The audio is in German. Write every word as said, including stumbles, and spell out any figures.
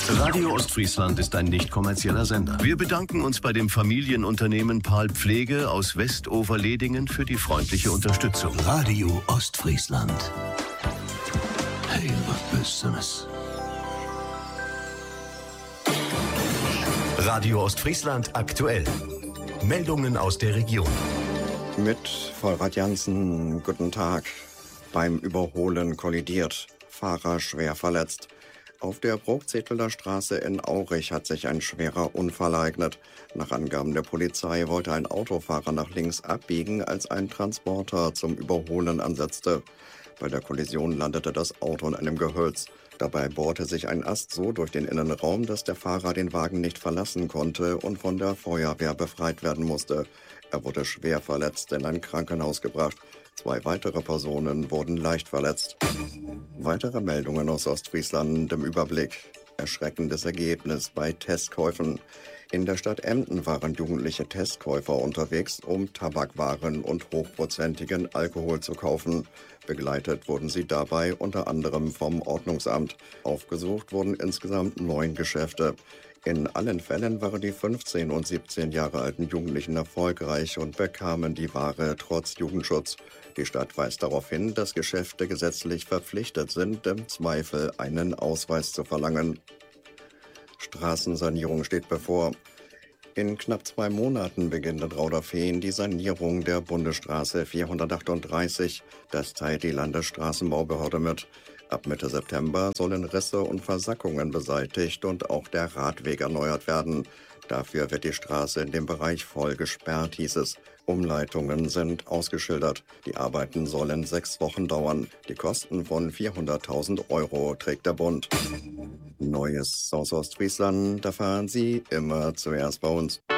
Radio Ostfriesland ist ein nicht kommerzieller Sender. Wir bedanken uns bei dem Familienunternehmen Pahl Pflege aus Westoverledingen für die freundliche Unterstützung. Radio Ostfriesland. Hey, was Besseres. Radio Ostfriesland aktuell. Meldungen aus der Region. Mit Vollrad Jansen, guten Tag. Beim Überholen kollidiert. Fahrer schwer verletzt. Auf der Bruchzetteler Straße in Aurich hat sich ein schwerer Unfall ereignet. Nach Angaben der Polizei wollte ein Autofahrer nach links abbiegen, als ein Transporter zum Überholen ansetzte. Bei der Kollision landete das Auto in einem Gehölz. Dabei bohrte sich ein Ast so durch den Innenraum, dass der Fahrer den Wagen nicht verlassen konnte und von der Feuerwehr befreit werden musste. Er wurde schwer verletzt in ein Krankenhaus gebracht. Zwei weitere Personen wurden leicht verletzt. Weitere Meldungen aus Ostfriesland im Überblick. Erschreckendes Ergebnis bei Testkäufen. In der Stadt Emden waren jugendliche Testkäufer unterwegs, um Tabakwaren und hochprozentigen Alkohol zu kaufen. Begleitet wurden sie dabei unter anderem vom Ordnungsamt. Aufgesucht wurden insgesamt neun Geschäfte. In allen Fällen waren die fünfzehn und siebzehn Jahre alten Jugendlichen erfolgreich und bekamen die Ware trotz Jugendschutz. Die Stadt weist darauf hin, dass Geschäfte gesetzlich verpflichtet sind, im Zweifel einen Ausweis zu verlangen. Straßensanierung steht bevor. In knapp zwei Monaten beginnt in Rauderfehn die Sanierung der Bundesstraße vierhundertachtunddreißig. Das teilt die Landesstraßenbaubehörde mit. Ab Mitte September sollen Risse und Versackungen beseitigt und auch der Radweg erneuert werden. Dafür wird die Straße in dem Bereich voll gesperrt, hieß es. Umleitungen sind ausgeschildert. Die Arbeiten sollen sechs Wochen dauern. Die Kosten von vierhunderttausend Euro trägt der Bund. Neues aus Ostfriesland, da fahren Sie immer zuerst bei uns.